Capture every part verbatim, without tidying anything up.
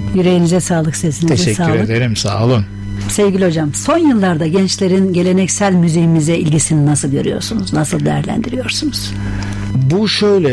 Yüreğinize sağlık, sesinize Teşekkür sağlık. Teşekkür ederim, sağ olun. Sevgili hocam, son yıllarda gençlerin geleneksel müziğimize ilgisini nasıl görüyorsunuz? Nasıl değerlendiriyorsunuz? Bu şöyle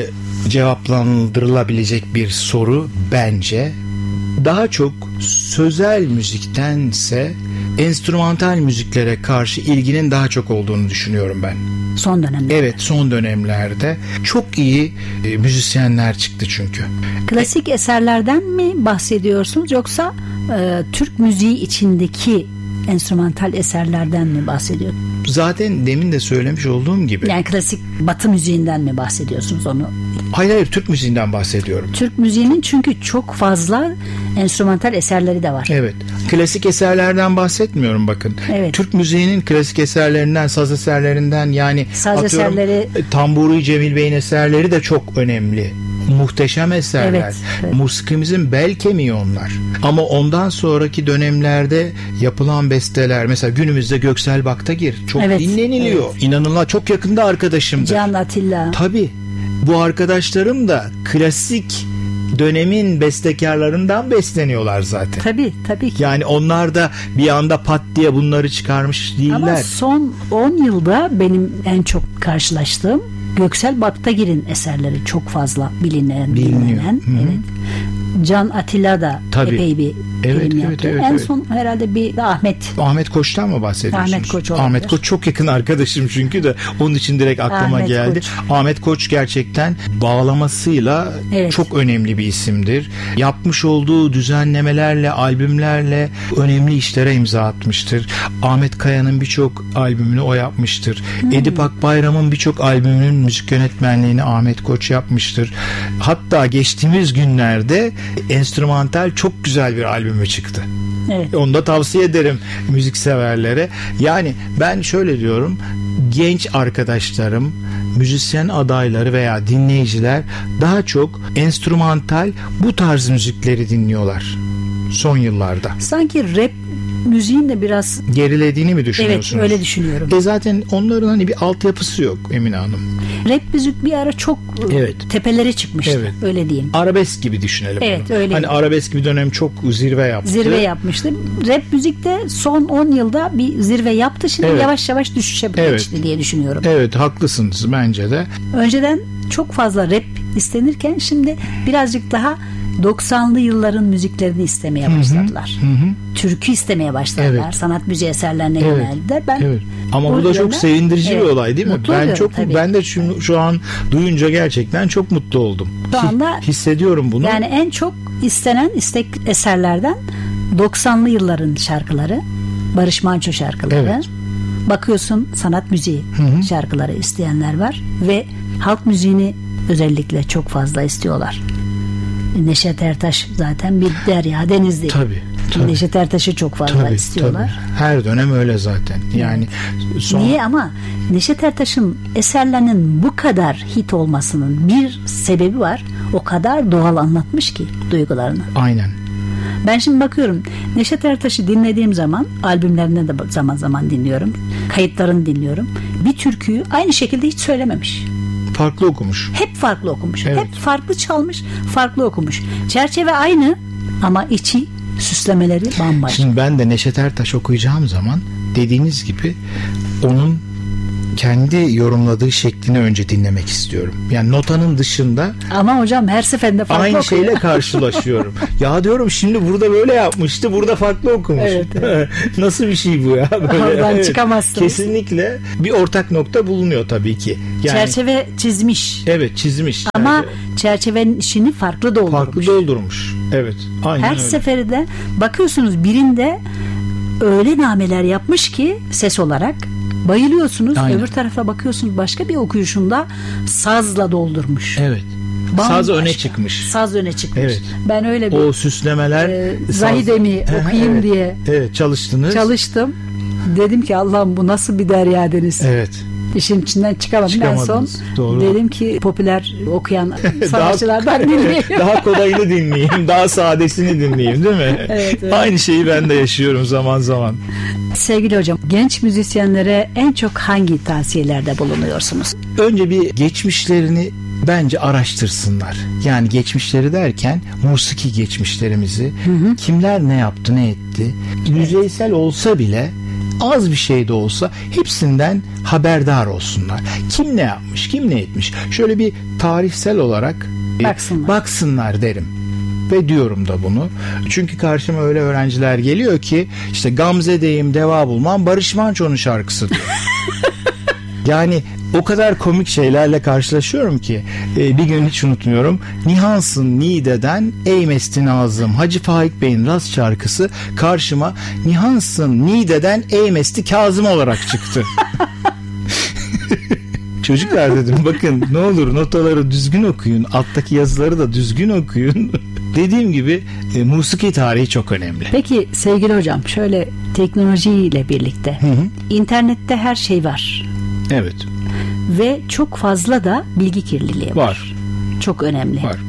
cevaplandırılabilecek bir soru bence. Daha çok sözel müziktense enstrümantal müziklere karşı ilginin daha çok olduğunu düşünüyorum ben. Son dönemlerde. Evet, son dönemlerde çok iyi e, müzisyenler çıktı çünkü. Klasik eserlerden mi bahsediyorsunuz yoksa e, Türk müziği içindeki enstrümantal eserlerden mi bahsediyorsunuz? Zaten demin de söylemiş olduğum gibi. Yani klasik Batı müziğinden mi bahsediyorsunuz onu? Hayır hayır, Türk müziğinden bahsediyorum. Türk müziğinin çünkü çok fazla enstrümantal eserleri de var. Evet. Klasik eserlerden bahsetmiyorum bakın. Evet. Türk müziğinin klasik eserlerinden, saz eserlerinden, yani saz atıyorum, eserleri, Tamburi Cemil Bey'in eserleri de çok önemli. Muhteşem eserler. Evet, evet. Musikimizin bel kemiği onlar. Ama ondan sonraki dönemlerde yapılan besteler, mesela günümüzde Göksel Baktagir çok evet, dinleniliyor. Evet. İnanılmaz, çok yakında arkadaşımdır. Can Atilla. Tabii. Bu arkadaşlarım da klasik dönemin bestekarlarından besleniyorlar zaten. Tabii tabii ki. Yani onlar da bir anda pat diye bunları çıkarmış değiller. Ama son on yılda benim en çok karşılaştığım Göksel Baktagir'in eserleri çok fazla bilinen, bilinen. Evet. Can Atilla da Tabii. epey bir evet, film evet, yaptı. Evet, en evet. son herhalde bir Ahmet. Ahmet Koç'tan mı bahsediyorsunuz? Ahmet Koç olabilir. Ahmet Koç çok yakın arkadaşım çünkü de onun için direkt aklıma Ahmet geldi. Koç. Ahmet Koç gerçekten bağlamasıyla evet. çok önemli bir isimdir. Yapmış olduğu düzenlemelerle, albümlerle önemli işlere imza atmıştır. Ahmet Kaya'nın birçok albümünü o yapmıştır. Hmm. Edip Akbayram'ın birçok albümünün müzik yönetmenliğini Ahmet Koç yapmıştır. Hatta geçtiğimiz günlerde enstrümantal çok güzel bir albümü çıktı. Evet. Onu da tavsiye ederim müzikseverlere. Yani ben şöyle diyorum, genç arkadaşlarım, müzisyen adayları veya dinleyiciler daha çok enstrümantal bu tarz müzikleri dinliyorlar son yıllarda. Sanki rap müziğin de biraz gerilediğini mi düşünüyorsunuz? Evet, öyle düşünüyorum. E zaten onların hani bir altyapısı yok Emine Hanım. Rap müzik bir ara çok evet. tepelere çıkmıştı. Evet. Öyle diyeyim. Arabesk gibi düşünelim. Evet, bunu. öyle. Hani arabesk bir dönem çok zirve yaptı. Zirve yapmıştı. Rap müzik de son on yılda bir zirve yaptı. Şimdi evet. yavaş yavaş düşüşe evet. geçti diye düşünüyorum. Evet, haklısınız bence de. Önceden çok fazla rap istenirken şimdi birazcık daha doksanlı yılların müziklerini istemeye başladılar. Hı hı. Türkü istemeye başladılar. Evet. Sanat müziği eserlerine evet. yöneldiler. Ben evet. Ama bu da çok sevindirici evet. bir olay değil mi? Mutlu ben çok tabii. ben de şu, şu an duyunca gerçekten çok mutlu oldum. Şu anda hissediyorum bunu. Yani en çok istenen istek eserlerden doksanlı yılların şarkıları, Barış Manço şarkıları. Evet. Bakıyorsun sanat müziği hı hı. şarkıları isteyenler var ve halk müziğini özellikle çok fazla istiyorlar. Neşet Ertaş zaten bir derya deniz değil. Tabii. tabii. Neşet Ertaş'ı çok fazla tabii, istiyorlar. Tabii. Her dönem öyle zaten. Yani son... Niye ama Neşet Ertaş'ın eserlerinin bu kadar hit olmasının bir sebebi var. O kadar doğal anlatmış ki duygularını. Aynen. Ben şimdi bakıyorum Neşet Ertaş'ı dinlediğim zaman albümlerine de zaman zaman dinliyorum. Kayıtlarını dinliyorum. Bir türküyü aynı şekilde hiç söylememiş. Farklı okumuş. Hep farklı okumuş. Evet. Hep farklı çalmış, farklı okumuş. Çerçeve aynı ama içi, süslemeleri bambaşka. Şimdi ben de Neşet Ertaş okuyacağım zaman dediğiniz gibi onun kendi yorumladığı şeklini önce dinlemek istiyorum. Yani notanın dışında. Ama hocam her seferinde farklı aynı okuyor. şeyle karşılaşıyorum. Ya diyorum şimdi burada böyle yapmıştı, burada farklı okumuş. Evet, evet. Nasıl bir şey bu ya? Böyle, oradan evet, çıkamazsınız. Kesinlikle bir ortak nokta bulunuyor tabii ki. Yani, çerçeve çizmiş. Evet, çizmiş. Ama yani, çerçevenin içini farklı doldurmuş. Farklı doldurmuş. Evet. Aynen her öyle. seferinde bakıyorsunuz birinde öyle nameler yapmış ki ses olarak bayılıyorsunuz. Aynen. Öbür tarafa bakıyorsunuz başka bir okuyuşunda sazla doldurmuş. Evet. Bambaşka. Saz öne çıkmış. Saz öne çıkmış. Evet. Ben öyle bir o süslemeler e, Zahidemi okuyayım evet. diye. Evet, çalıştınız. Çalıştım. Dedim ki Allah'ım bu nasıl bir derya deniz. Evet. İşin içinden çıkamadım. Ben son doğru. dedim ki popüler okuyan sanatçılardan dinleyeyim. Daha kolayını dinleyeyim, daha sadesini dinleyeyim, değil mi? Evet, evet. Aynı şeyi ben de yaşıyorum zaman zaman. Sevgili hocam, genç müzisyenlere en çok hangi tavsiyelerde bulunuyorsunuz? Önce bir geçmişlerini bence araştırsınlar. Yani geçmişleri derken musiki geçmişlerimizi, hı hı. kimler ne yaptı, ne etti. Yüzeysel olsa bile, az bir şey de olsa hepsinden haberdar olsunlar. Kim ne yapmış, kim ne etmiş. Şöyle bir tarihsel olarak baksınlar, baksınlar derim. Ve diyorum da bunu. Çünkü karşıma öyle öğrenciler geliyor ki işte Gamze'deyim deva bulmam Barış Manço'nun şarkısı diyor. Yani o kadar komik şeylerle karşılaşıyorum ki bir gün hiç unutmuyorum. Nihansın Niğde'den Ey Mesti Nazım Hacı Faik Bey'in Rast şarkısı karşıma Nihansın Niğde'den Ey Mesti Kazım olarak çıktı. Çocuklar dedim, bakın ne olur notaları düzgün okuyun, alttaki yazıları da düzgün okuyun. Dediğim gibi e, musiki tarihi çok önemli. Peki sevgili hocam, şöyle teknolojiyle birlikte hı hı. internette her şey var. Evet. Ve çok fazla da bilgi kirliliği var. Var. Çok önemli. Var.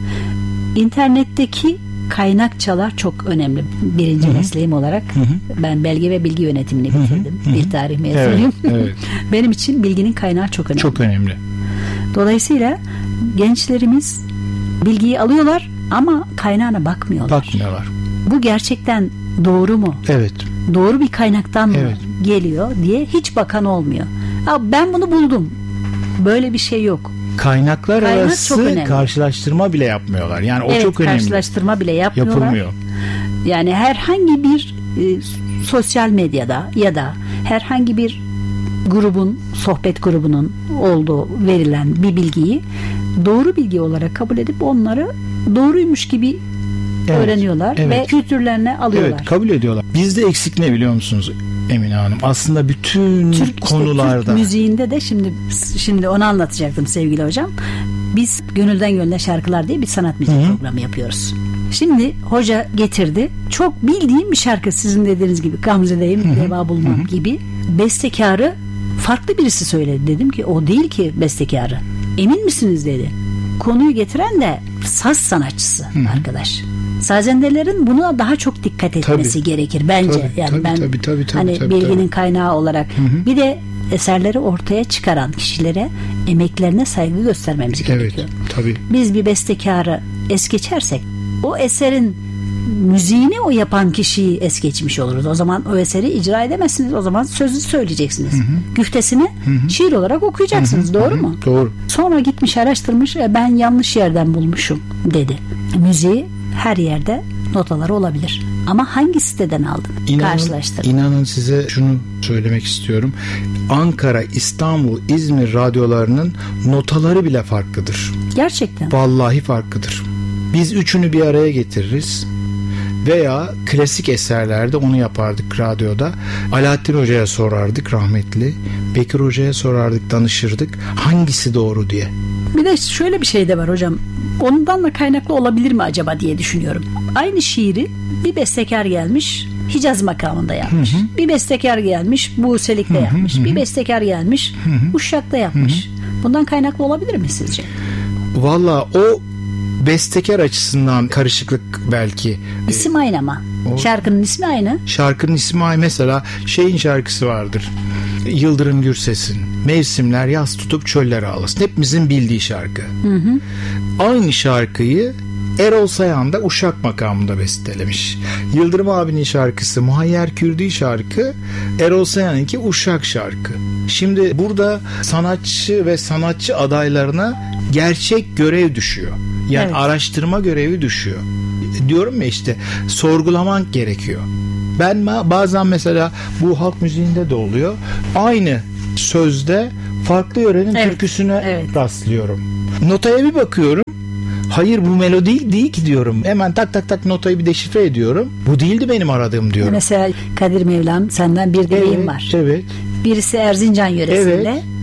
İnternetteki kaynakçalar çok önemli. Birinci Hı-hı. mesleğim olarak Hı-hı. ben belge ve bilgi yönetimini bitirdim. Hı-hı. Bir tarih mezunuyum. Evet, evet. Benim için bilginin kaynağı çok önemli. Çok önemli. Dolayısıyla gençlerimiz bilgiyi alıyorlar ama kaynağına bakmıyorlar. Bakmıyorlar. Bu gerçekten doğru mu? Evet. Doğru bir kaynaktan mı evet. geliyor diye hiç bakan olmuyor. Abi ben bunu buldum. Böyle bir şey yok. Kaynaklar Kaynak arası karşılaştırma bile yapmıyorlar. Yani o evet, çok önemli. Karşılaştırma bile yapmıyorlar. Yapılmıyor. Yani herhangi bir e, sosyal medyada ya da herhangi bir grubun, sohbet grubunun olduğu verilen bir bilgiyi doğru bilgi olarak kabul edip onları doğruymuş gibi evet, öğreniyorlar evet. ve kültürlerine alıyorlar. Evet, kabul ediyorlar. Bizde eksik ne biliyor musunuz Emine Hanım? Aslında bütün Türk, konularda. İşte Türk müziğinde de şimdi şimdi onu anlatacaktım sevgili hocam. Biz Gönülden Gönüle Şarkılar diye bir sanat müziği Hı-hı. programı yapıyoruz. Şimdi hoca getirdi. Çok bildiğim bir şarkı, sizin dediğiniz gibi Gamze'deyim, Hı-hı. deva bulmam Hı-hı. gibi. Bestekarı farklı birisi söyledi. Dedim ki o değil ki bestekarı. Emin misiniz dedi. Konuyu getiren de saz sanatçısı Hı-hı. arkadaş. Sazendelerin buna daha çok dikkat etmesi tabii. gerekir bence. Tabii, yani tabii, ben tabii, tabii, tabii, hani tabii, bilginin tabii. kaynağı olarak Hı-hı. bir de eserleri ortaya çıkaran kişilere emeklerine saygı göstermemiz evet, gerekiyor. Tabii. Biz bir bestekarı es geçersek o eserin müziğini o yapan kişiyi es geçmiş oluruz. O zaman o eseri icra edemezsiniz. O zaman sözü söyleyeceksiniz. Hı hı. Güftesini hı hı. şiir olarak okuyacaksınız. Hı hı. Doğru hı hı. mu? Doğru. Sonra gitmiş araştırmış, e, ben yanlış yerden bulmuşum dedi. Müziği her yerde notaları olabilir. Ama hangi siteden aldın? İnanın, karşılaştırdın. İnanın size şunu söylemek istiyorum. Ankara, İstanbul, İzmir radyolarının notaları bile farklıdır. Gerçekten. Vallahi farklıdır. Biz üçünü bir araya getiririz. Veya klasik eserlerde onu yapardık radyoda. Alaaddin Hoca'ya sorardık rahmetli. Bekir Hoca'ya sorardık, danışırdık. Hangisi doğru diye. Bir de şöyle bir şey de var hocam. Ondan da kaynaklı olabilir mi acaba diye düşünüyorum. Aynı şiiri bir bestekar gelmiş Hicaz makamında yapmış. Hı hı. Bir bestekar gelmiş Buselik'te hı hı, yapmış. Hı. Bir bestekar gelmiş hı hı. Uşak'ta yapmış. Hı hı. Bundan kaynaklı olabilir mi sizce? Valla o bestekar açısından karışıklık belki. İsim aynı ama. O, şarkının ismi aynı. Şarkının ismi aynı. Mesela şeyin şarkısı vardır. Yıldırım Gürses'in Mevsimler yaz tutup çöller ağlasın. Hepimizin bildiği şarkı. Hı hı. Aynı şarkıyı Erol Sayan da Uşak makamında bestelemiş. Yıldırım abinin şarkısı Muhayyer Kürdi şarkı, Erol Sayan'ınki Uşak şarkı. Şimdi burada sanatçı ve sanatçı adaylarına gerçek görev düşüyor. Yani evet. araştırma görevi düşüyor. Diyorum ya işte sorgulamak gerekiyor. Ben bazen mesela bu halk müziğinde de oluyor. Aynı sözde farklı yörenin evet. türküsüne evet. rastlıyorum. Notaya bir bakıyorum. Hayır bu melodi değil ki diyorum. Hemen tak tak tak notayı bir deşifre ediyorum. Bu değildi benim aradığım diyorum. Mesela Kadir Mevlam senden bir dileğim evet, var. Evet. Birisi Erzincan yöresinde. Evet.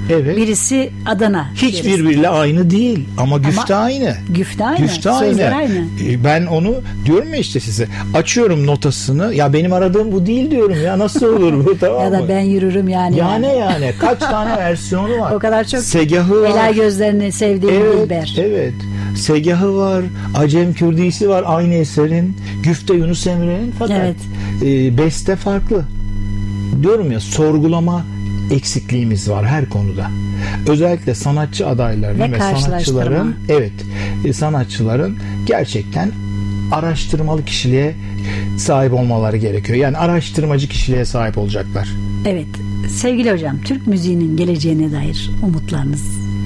Evet. Birisi Adana. Hiç birbiriyle aynı değil ama güfte ama aynı. Güfte aynı. Güfte aynı. aynı. Ben onu diyorum ya işte size. Açıyorum notasını. Ya benim aradığım bu değil diyorum ya. Nasıl olur bu, tamam mı? Ya da ben yürürüm yani. Ya ne yani? Kaç tane versiyonu var? O kadar çok. Segahı var. Ela gözlerini sevdiğim evet, Dilber. Evet. Segahı var. Acem Kürdisi var aynı eserin. Güfte Yunus Emre'nin, fakat evet. e, beste farklı. Diyorum ya, sorgulama eksikliğimiz var her konuda. Özellikle sanatçı adaylarının ve, ve sanatçıların evet sanatçıların gerçekten araştırmalı kişiliğe sahip olmaları gerekiyor. Yani araştırmacı kişiliğe sahip olacaklar. Evet. Sevgili hocam, Türk müziğinin geleceğine dair umutlarınız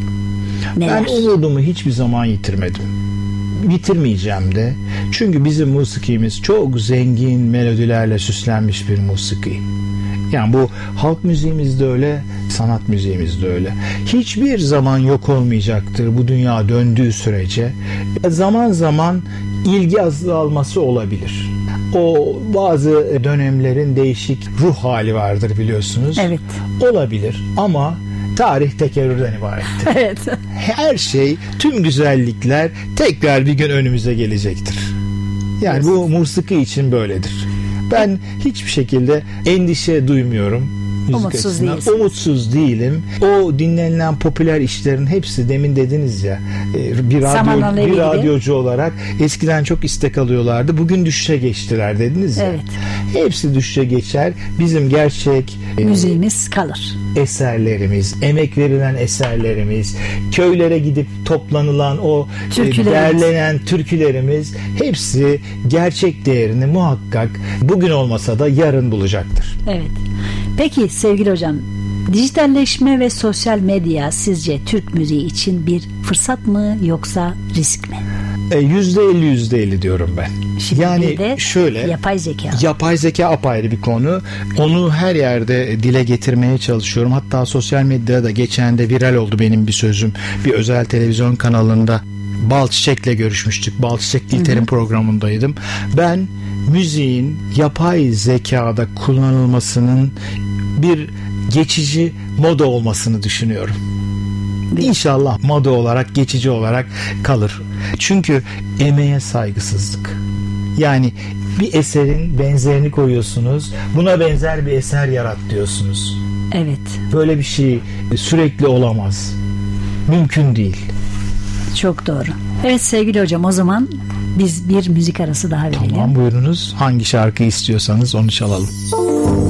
neler? Ben umudumu hiçbir zaman yitirmedim. Bitirmeyeceğim de. Çünkü bizim musikimiz çok zengin melodilerle süslenmiş bir musiki. Yani bu halk müziğimiz de öyle, sanat müziğimiz de öyle. Hiçbir zaman yok olmayacaktır bu dünya döndüğü sürece. Zaman zaman ilgi azalması olabilir. O bazı dönemlerin değişik ruh hali vardır biliyorsunuz. Evet. Olabilir ama tarih tekerrürden ibarettir. Evet. Her şey, tüm güzellikler tekrar bir gün önümüze gelecektir. Yani evet. Bu musiki için böyledir. Ben hiçbir şekilde endişe duymuyorum. Umutsuz değilsiniz. Umutsuz değilim. O dinlenilen popüler işlerin hepsi, demin dediniz ya, bir, radyo, bir radyocu olarak eskiden çok istek alıyorlardı. Bugün düşüşe geçtiler dediniz ya. Evet. Hepsi düşüşe geçer. Bizim gerçek müziğimiz e, kalır. Eserlerimiz, emek verilen eserlerimiz, köylere gidip toplanılan o e, derlenen türkülerimiz, hepsi gerçek değerini muhakkak bugün olmasa da yarın bulacaktır. Evet. Peki sevgili hocam, dijitalleşme ve sosyal medya sizce Türk müziği için bir fırsat mı yoksa risk mi? yüzde elli yüzde elli diyorum ben. Şimdi yani şöyle, yapay zeka. Yapay zeka apayrı bir konu. Onu her yerde dile getirmeye çalışıyorum. Hatta sosyal medyada da geçen de viral oldu benim bir sözüm. Bir özel televizyon kanalında Bal Çiçek'le görüşmüştük. Bal Çiçek Dilter'in programındaydım. Ben müziğin yapay zekada kullanılmasının bir geçici moda olmasını düşünüyorum. İnşallah moda olarak, geçici olarak kalır. Çünkü emeğe saygısızlık. Yani bir eserin benzerini koyuyorsunuz, buna benzer bir eser yarat diyorsunuz. Evet. Böyle bir şey sürekli olamaz. Mümkün değil. Çok doğru. Evet sevgili hocam, o zaman biz bir müzik arası daha verelim. Tamam, buyurunuz. Hangi şarkıyı istiyorsanız onu çalalım.